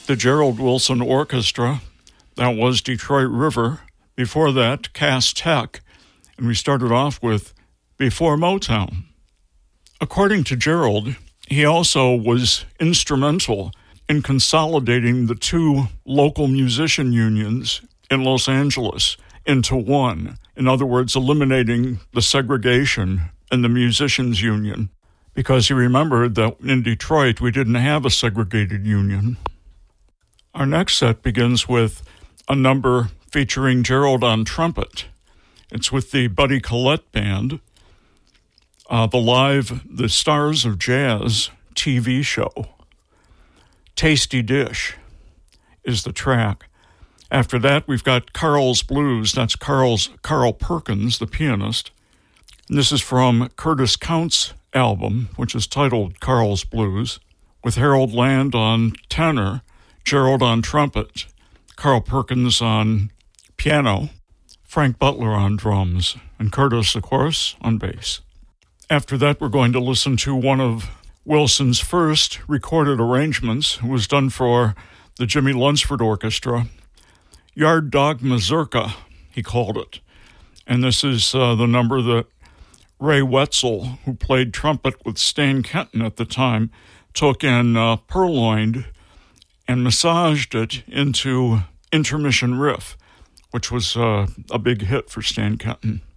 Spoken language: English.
the Gerald Wilson Orchestra. That was Detroit River. Before that, Cass Tech. And we started off with Before Motown. According to Gerald, he also was instrumental in consolidating the two local musician unions in Los Angeles into one. In other words, eliminating the segregation in the musicians' union, because he remembered that in Detroit we didn't have a segregated union. Our next set begins with a number featuring Gerald on trumpet. It's with the Buddy Collette Band, the Stars of Jazz TV show. Tasty Dish is the track. After that, we've got Carl's Blues. That's Carl Perkins, the pianist. And this is from Curtis Count's album, which is titled Carl's Blues, with Harold Land on tenor, Gerald on trumpet, Carl Perkins on piano, Frank Butler on drums, and Curtis, of course, on bass. After that, we're going to listen to one of Wilson's first recorded arrangements. It was done for the Jimmy Lunsford Orchestra. Yard Dog Mazurka, he called it. And this is the number that Ray Wetzel, who played trumpet with Stan Kenton at the time, took and purloined and massaged it into Intermission Riff, which was a big hit for Stan Kenton.